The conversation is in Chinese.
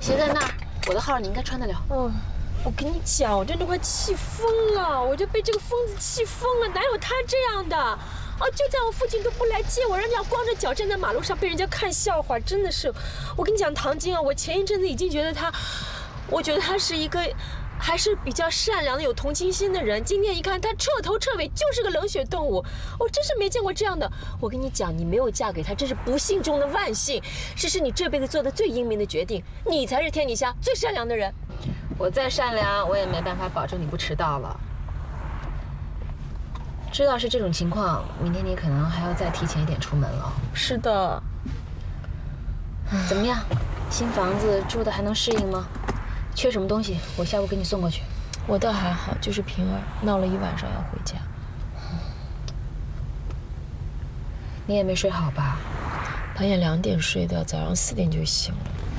鞋在那儿，我的号你应该穿得了。 我跟你讲，我真的快气疯了，我就被这个疯子气疯了，哪有他这样的？就在我父亲都不来接我，让人家光着脚站在马路上被人家看笑话，真的是。我跟你讲，唐晶啊，我前一阵子已经觉得他，我觉得他是一个还是比较善良的、有同情心的人。今天一看，他彻头彻尾就是个冷血动物，我真是没见过这样的。我跟你讲，你没有嫁给他，这是不幸中的万幸，这是你这辈子做的最英明的决定，你才是天底下最善良的人。 我再善良，我也没办法保证你不迟到了。知道是这种情况，明天你可能还要再提前一点出门了。 是的。 怎么样？新房子住的还能适应吗？缺什么东西，我下午给你送过去。 我倒还好，就是平儿闹了一晚上要回家。 你也没睡好吧？ 半夜2点睡的，早上4点就醒了。